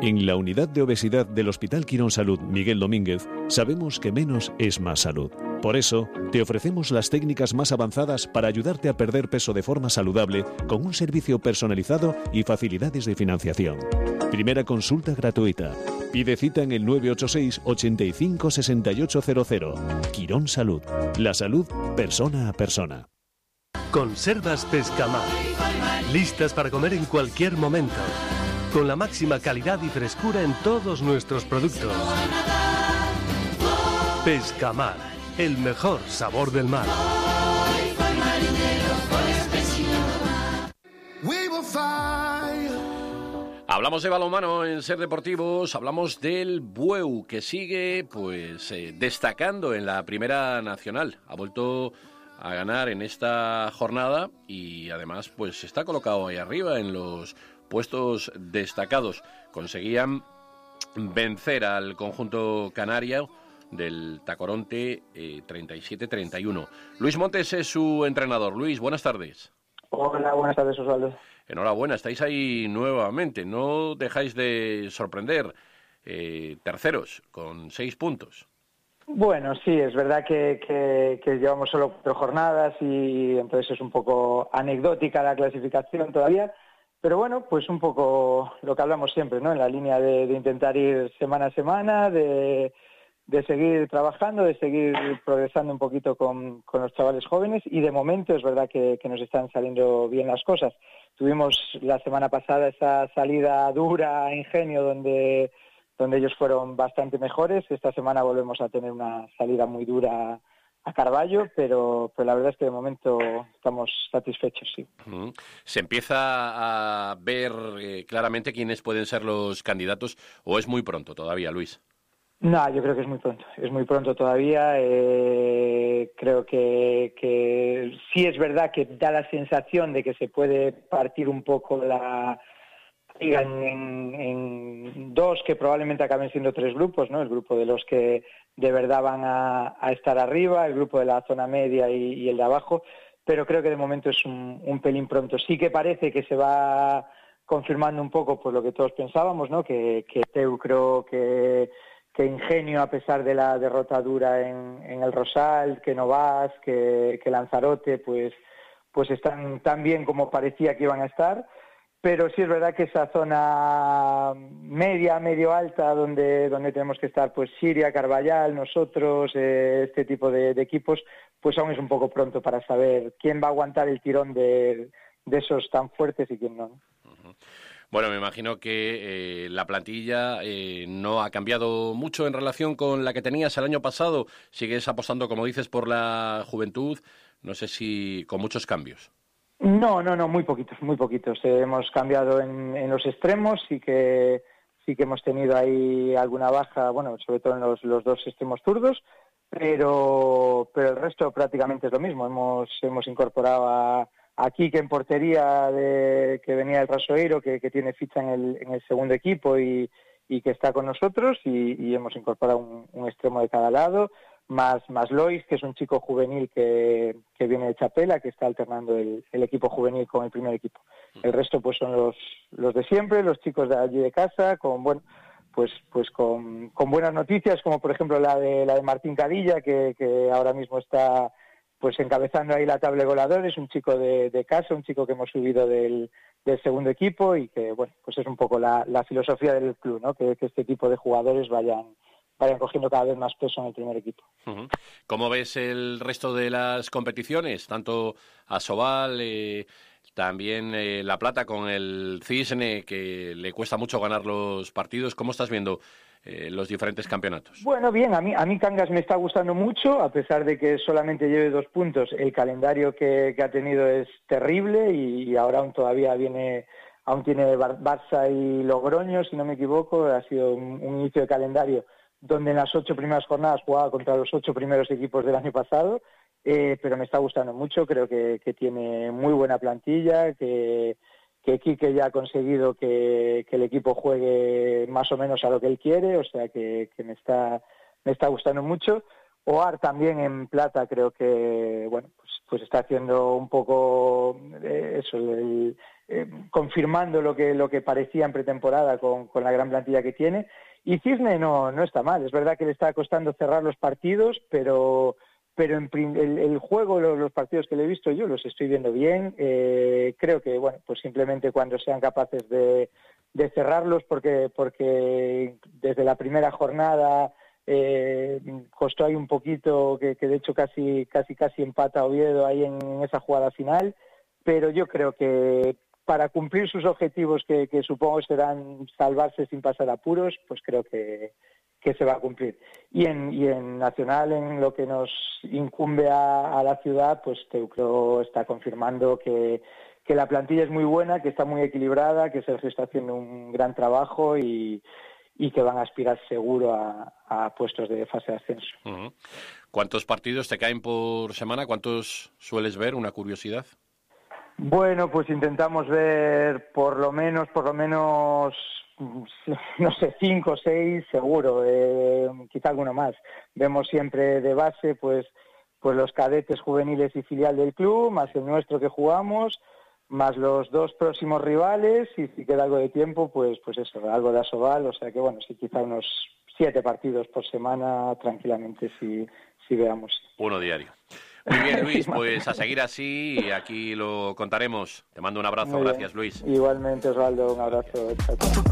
En la unidad de obesidad del Hospital Quirón Salud Miguel Domínguez sabemos que menos es más salud. Por eso, te ofrecemos las técnicas más avanzadas para ayudarte a perder peso de forma saludable con un servicio personalizado y facilidades de financiación. Primera consulta gratuita. Pide cita en el 986 85 6800. Quirón Salud. La salud persona a persona. Conservas Pescamar. Listas para comer en cualquier momento. Con la máxima calidad y frescura en todos nuestros productos. Pescamar, el mejor sabor del mar. Hablamos de balonmano en Ser Deportivos, hablamos del Bueu, que sigue destacando en la Primera Nacional. Ha vuelto a ganar en esta jornada y además está colocado ahí arriba en los puestos destacados. Conseguían vencer al conjunto canario del Tacoronte 37-31. Luis Montes es su entrenador. Luis, buenas tardes. Hola, buenas tardes, Osvaldo. Enhorabuena, estáis ahí nuevamente. No dejáis de sorprender. Terceros, con 6 puntos. Bueno, sí, es verdad que llevamos solo 4 jornadas y entonces es un poco anecdótica la clasificación todavía. Pero bueno, pues un poco lo que hablamos siempre, ¿no? En la línea de intentar ir semana a semana, de seguir trabajando, de seguir progresando un poquito con los chavales jóvenes y de momento es verdad que nos están saliendo bien las cosas. Tuvimos la semana pasada esa salida dura a Ingenio donde ellos fueron bastante mejores. Esta semana volvemos a tener una salida muy dura a Carballo, pero la verdad es que de momento estamos satisfechos, sí. ¿Se empieza a ver claramente quiénes pueden ser los candidatos o es muy pronto todavía, Luis? No, yo creo que es muy pronto todavía. Creo que sí es verdad que da la sensación de que se puede partir un poco la liga en 2, que probablemente acaben siendo 3 grupos, ¿no? El grupo de los que de verdad van a estar arriba, el grupo de la zona media y el de abajo, pero creo que de momento es un pelín pronto. Sí que parece que se va confirmando un poco por lo que todos pensábamos, ¿no? Que Teucro, que Ingenio, a pesar de la derrota dura en el Rosal, que Novas, que Lanzarote, pues están tan bien como parecía que iban a estar. Pero sí es verdad que esa zona media, medio alta, donde tenemos que estar, pues Siria, Carballal, nosotros, este tipo de equipos, pues aún es un poco pronto para saber quién va a aguantar el tirón de esos tan fuertes y quién no. Bueno, me imagino que la plantilla no ha cambiado mucho en relación con la que tenías el año pasado. Sigues apostando, como dices, por la juventud. No sé si con muchos cambios. No, muy poquitos. Hemos cambiado en los extremos, sí que hemos tenido ahí alguna baja, bueno, sobre todo en los 2 extremos zurdos, pero el resto prácticamente es lo mismo. Hemos incorporado a Quique en portería, que venía del Rasoeiro, que tiene ficha en el segundo equipo y que está con nosotros, y hemos incorporado un extremo de cada lado, más Lois, que es un chico juvenil que viene de Chapela, que está alternando el equipo juvenil con el primer equipo. El resto pues son los de siempre, los chicos de allí de casa, con buenas noticias, como por ejemplo la de Martín Cadilla, que ahora mismo está pues encabezando ahí la tabla de goleadores, un chico de casa, un chico que hemos subido del segundo equipo y que bueno, pues es un poco la filosofía del club, ¿no? Que este tipo de jugadores vayan cogiendo cada vez más peso en el primer equipo. ¿Cómo ves el resto de las competiciones? Tanto Asobal, también La Plata con el Cisne, que le cuesta mucho ganar los partidos. ¿Cómo estás viendo los diferentes campeonatos? Bueno, bien, a mí Cangas me está gustando mucho, a pesar de que solamente lleve 2 puntos. El calendario que ha tenido es terrible y ahora aún tiene Barça y Logroño, si no me equivoco. Ha sido un inicio de calendario donde en las 8 primeras jornadas jugaba contra los 8 primeros equipos del año pasado, pero me está gustando mucho. Creo que tiene muy buena plantilla, que Quique ya ha conseguido que el equipo juegue más o menos a lo que él quiere, o sea que me está gustando mucho. OAR también en plata creo que, bueno, pues está haciendo un poco eso, confirmando lo que parecía en pretemporada con la gran plantilla que tiene. Y Cisne no está mal. Es verdad que le está costando cerrar los partidos, pero el juego, los partidos que le he visto yo, los estoy viendo bien. Creo que, bueno, pues simplemente cuando sean capaces de cerrarlos, porque desde la primera jornada costó ahí un poquito, que de hecho casi empata Oviedo ahí en esa jugada final, pero yo creo que para cumplir sus objetivos, que supongo serán salvarse sin pasar apuros, pues creo que se va a cumplir. Y en Nacional, en lo que nos incumbe a la ciudad, pues Teucro está confirmando que la plantilla es muy buena, que está muy equilibrada, que Sergio está haciendo un gran trabajo y que van a aspirar seguro a puestos de fase de ascenso. Uh-huh. ¿Cuántos partidos te caen por semana? ¿Cuántos sueles ver? Una curiosidad. Bueno, pues intentamos ver por lo menos, no sé, 5 o 6 seguro, quizá alguno más. Vemos siempre de base pues los cadetes juveniles y filial del club, más el nuestro que jugamos, más los 2 próximos rivales, y si queda algo de tiempo, pues eso, algo de Asobal, o sea que bueno, sí, quizá unos 7 partidos por semana tranquilamente si veamos. Uno diario. Muy bien, Luis, pues a seguir así y aquí lo contaremos. Te mando un abrazo, gracias, Luis. Igualmente, Osvaldo, un abrazo. Chao, chao.